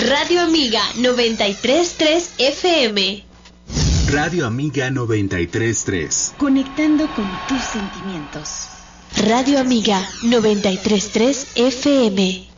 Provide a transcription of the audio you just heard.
Radio Amiga 93.3 FM. Radio Amiga 93.3. Conectando con tus sentimientos. Radio Amiga 93.3 FM.